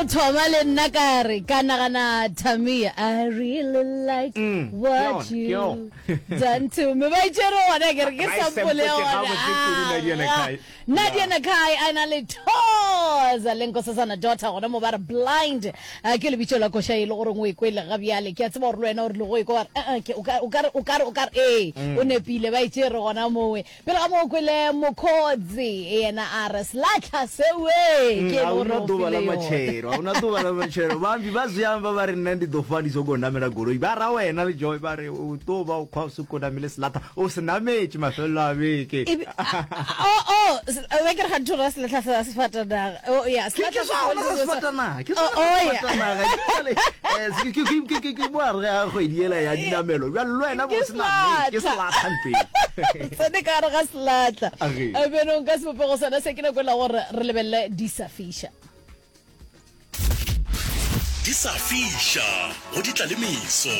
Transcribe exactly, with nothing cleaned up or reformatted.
o thoma le nna ka re kana kana Tamia, I really like mm, what you yo. done to me. Ba itse re wona ke re ke sampole ona. Nadia Nakai ana le thoza le nkosasana daughter gona mo ba re blind ke le bitso la kosha ile gore ngwe kwele ga bjale ke a tseba gore le wena o re le go e kwa o ka o ka o ka o ka eh o nepile ba itse re gona mowe pele ga mo kwele mokhodzi ena a re slaka sewe ke go ro do bala machero una do bala machero ba mbi ba ziyamba ba re nna ndi do fani zo go namela goloi ba ra wena le joy ba re o to ba o kwa se ko namele slata o se nametse mafelo a beke oh oh we ke ga tura se la sa sefata da oh yeah slata sefata na ke sefata na eh ke ke ke ke ke boa re a go diela ya dinamelo ba lwena bo se na ke slata mpe se de ka ga slata a beno ka se popego sana se ke na go la gore re lebelle disafisha disafisha go ditlalemeso